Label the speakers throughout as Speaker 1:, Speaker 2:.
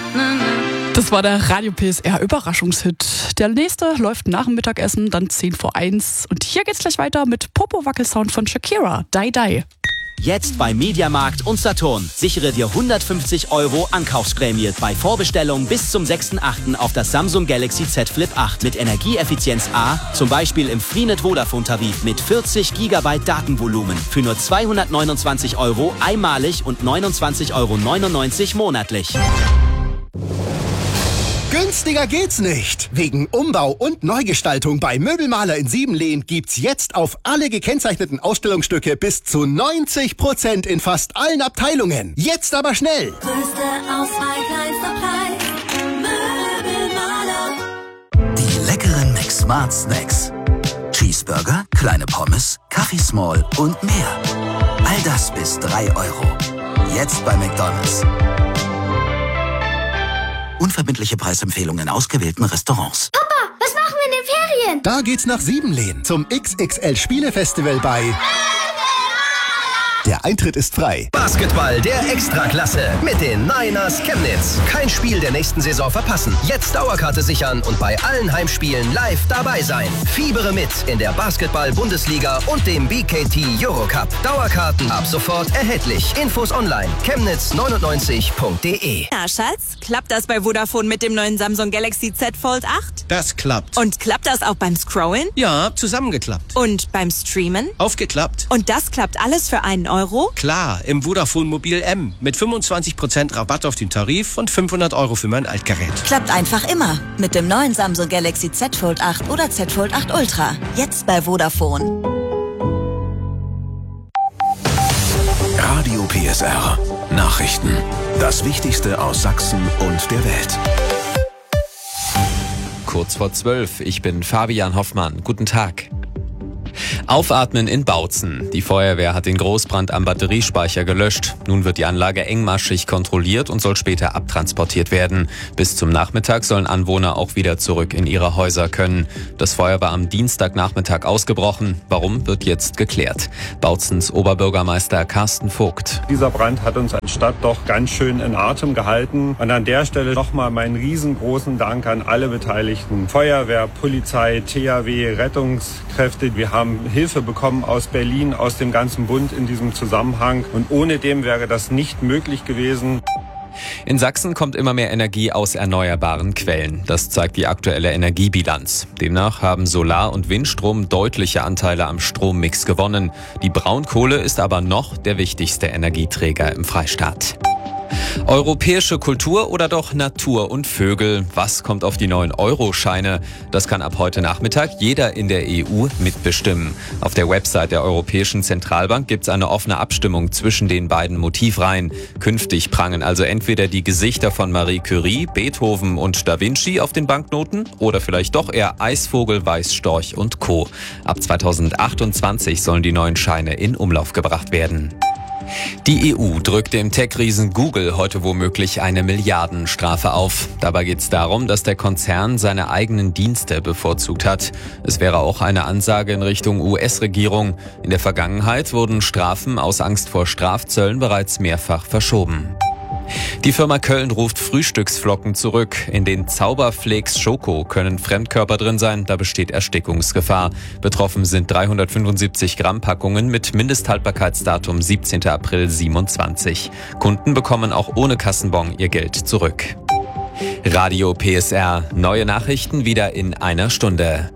Speaker 1: Das war der Radio PSR Überraschungshit. Der nächste läuft nach dem Mittagessen, dann 10:01. Und hier geht's gleich weiter mit Popo-Wackel-Sound von Shakira, Die Die.
Speaker 2: Jetzt bei Mediamarkt und Saturn. Sichere dir 150 € Ankaufsprämie bei Vorbestellung bis zum 6.8. auf das Samsung Galaxy Z Flip 8 mit Energieeffizienz A, zum Beispiel im Freenet Vodafone-Tarif mit 40 GB Datenvolumen für nur 229 € einmalig und 29,99 € monatlich.
Speaker 3: Günstiger geht's nicht. Wegen Umbau und Neugestaltung bei Möbelmaler in Siebenlehn gibt's jetzt auf alle gekennzeichneten Ausstellungsstücke bis zu 90% in fast allen Abteilungen. Jetzt aber schnell.
Speaker 4: Größte Auswahl, kleinster Preis. Möbelmaler.
Speaker 5: Die leckeren McSmart Snacks. Cheeseburger, kleine Pommes, Kaffee Small und mehr. All das bis 3 €. Jetzt bei McDonald's. Unverbindliche Preisempfehlungen in ausgewählten Restaurants.
Speaker 6: Papa, was machen wir in den Ferien?
Speaker 3: Da geht's nach Siebenlehn zum XXL Spielefestival bei... Der Eintritt ist frei.
Speaker 7: Basketball der Extraklasse mit den Niners Chemnitz. Kein Spiel der nächsten Saison verpassen. Jetzt Dauerkarte sichern und bei allen Heimspielen live dabei sein. Fiebere mit in der Basketball-Bundesliga und dem BKT Eurocup. Dauerkarten ab sofort erhältlich. Infos online chemnitz99.de.
Speaker 8: Na, Schatz, klappt das bei Vodafone mit dem neuen Samsung Galaxy Z Fold 8?
Speaker 9: Das klappt.
Speaker 8: Und klappt das auch beim Scrollen?
Speaker 9: Ja, zusammengeklappt.
Speaker 8: Und beim Streamen?
Speaker 9: Aufgeklappt.
Speaker 8: Und das klappt alles für einen Euro?
Speaker 9: Klar, im Vodafone Mobil M mit 25% Rabatt auf den Tarif und 500 € für mein Altgerät.
Speaker 10: Klappt einfach immer mit dem neuen Samsung Galaxy Z Fold 8 oder Z Fold 8 Ultra. Jetzt bei Vodafone.
Speaker 11: Radio PSR. Nachrichten. Das Wichtigste aus Sachsen und der Welt.
Speaker 12: Kurz vor 12. Ich bin Fabian Hoffmann. Guten Tag. Aufatmen in Bautzen. Die Feuerwehr hat den Großbrand am Batteriespeicher gelöscht. Nun wird die Anlage engmaschig kontrolliert und soll später abtransportiert werden. Bis zum Nachmittag sollen Anwohner auch wieder zurück in ihre Häuser können. Das Feuer war am Dienstagnachmittag ausgebrochen. Warum, wird jetzt geklärt. Bautzens Oberbürgermeister Carsten Vogt.
Speaker 13: Dieser Brand hat uns als Stadt doch ganz schön in Atem gehalten. Und an der Stelle nochmal meinen riesengroßen Dank an alle Beteiligten. Feuerwehr, Polizei, THW, Rettungskräfte. Wir haben Hilfe bekommen aus Berlin, aus dem ganzen Bund in diesem Zusammenhang. Und ohne dem wäre das nicht möglich gewesen.
Speaker 12: In Sachsen kommt immer mehr Energie aus erneuerbaren Quellen. Das zeigt die aktuelle Energiebilanz. Demnach haben Solar- und Windstrom deutliche Anteile am Strommix gewonnen. Die Braunkohle ist aber noch der wichtigste Energieträger im Freistaat. Europäische Kultur oder doch Natur und Vögel? Was kommt auf die neuen Euro-Scheine? Das kann ab heute Nachmittag jeder in der EU mitbestimmen. Auf der Website der Europäischen Zentralbank gibt es eine offene Abstimmung zwischen den beiden Motivreihen. Künftig prangen also entweder die Gesichter von Marie Curie, Beethoven und Da Vinci auf den Banknoten oder vielleicht doch eher Eisvogel, Weißstorch und Co. Ab 2028 sollen die neuen Scheine in Umlauf gebracht werden. Die EU drückt dem Tech-Riesen Google heute womöglich eine Milliardenstrafe auf. Dabei geht es darum, dass der Konzern seine eigenen Dienste bevorzugt hat. Es wäre auch eine Ansage in Richtung US-Regierung. In der Vergangenheit wurden Strafen aus Angst vor Strafzöllen bereits mehrfach verschoben. Die Firma Köln ruft Frühstücksflocken zurück. In den Zauberflakes Schoko können Fremdkörper drin sein, da besteht Erstickungsgefahr. Betroffen sind 375 Gramm Packungen mit Mindesthaltbarkeitsdatum 17. April 27. Kunden bekommen auch ohne Kassenbon ihr Geld zurück. Radio PSR. Neue Nachrichten wieder in einer Stunde.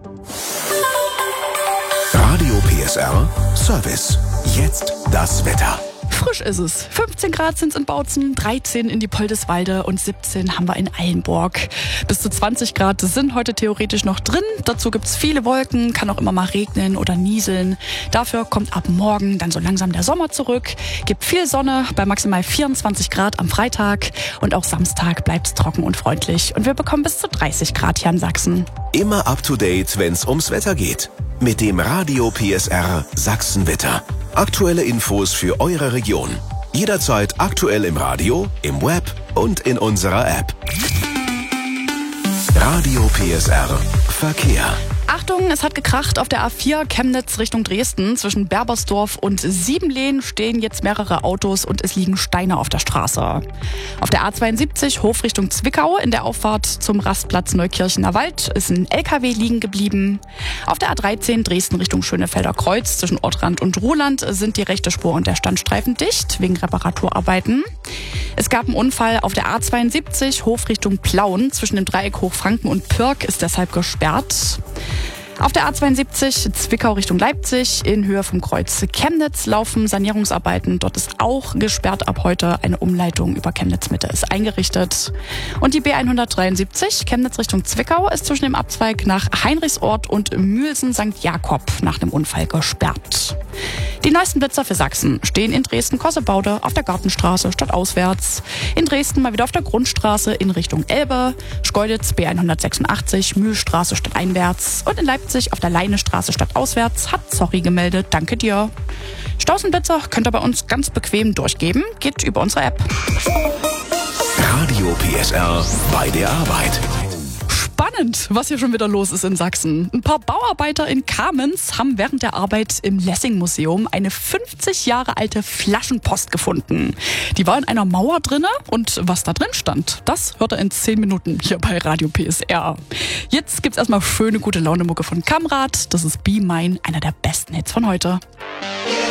Speaker 11: Radio PSR Service. Jetzt das Wetter.
Speaker 1: Frisch ist es. 15 Grad sind es in Bautzen, 13 in Diepoldeswalde und 17 haben wir in Eilenburg. Bis zu 20 Grad sind heute theoretisch noch drin. Dazu gibt es viele Wolken, kann auch immer mal regnen oder nieseln. Dafür kommt ab morgen dann so langsam der Sommer zurück. Gibt viel Sonne bei maximal 24 Grad am Freitag. Und auch Samstag bleibt es trocken und freundlich. Und wir bekommen bis zu 30 Grad hier in Sachsen.
Speaker 11: Immer up to date, wenn's ums Wetter geht. Mit dem Radio PSR Sachsenwetter. Aktuelle Infos für eure Region. Jederzeit aktuell im Radio, im Web und in unserer App. Radio PSR Verkehr.
Speaker 1: Achtung, es hat gekracht auf der A4 Chemnitz Richtung Dresden. Zwischen Berbersdorf und Siebenlehn stehen jetzt mehrere Autos und es liegen Steine auf der Straße. Auf der A72 Hof Richtung Zwickau in der Auffahrt zum Rastplatz Neukirchener Wald ist ein LKW liegen geblieben. Auf der A13 Dresden Richtung Schönefelder Kreuz zwischen Ortrand und Ruhland sind die rechte Spur und der Standstreifen dicht wegen Reparaturarbeiten. Es gab einen Unfall auf der A72 Hof Richtung Plauen. Zwischen dem Dreieck Hochfranken und Pirk ist deshalb gesperrt. Auf der A72 Zwickau Richtung Leipzig in Höhe vom Kreuz Chemnitz laufen Sanierungsarbeiten. Dort ist auch gesperrt ab heute. Eine Umleitung über Chemnitz Mitte ist eingerichtet. Und die B173 Chemnitz Richtung Zwickau ist zwischen dem Abzweig nach Heinrichsort und Mühlsen St. Jakob nach einem Unfall gesperrt. Die neuesten Blitzer für Sachsen stehen in Dresden-Kossebaude auf der Gartenstraße stadtauswärts. In Dresden mal wieder auf der Grundstraße in Richtung Elbe. Schkeuditz B186 Mühlstraße stadteinwärts. Und in Leipzig auf der Leinestraße stadtauswärts hat Sorry gemeldet. Danke dir. Stausenblitzer könnt ihr bei uns ganz bequem durchgeben. Geht über unsere App.
Speaker 11: Radio PSR bei der Arbeit.
Speaker 1: Spannend, was hier schon wieder los ist in Sachsen. Ein paar Bauarbeiter in Kamenz haben während der Arbeit im Lessing-Museum eine 50 Jahre alte Flaschenpost gefunden. Die war in einer Mauer drinne und was da drin stand, das hört ihr in 10 Minuten hier bei Radio PSR. Jetzt gibt's erstmal schöne, gute Laune-Mucke von Kamrat. Das ist Be Mine, einer der besten Hits von heute.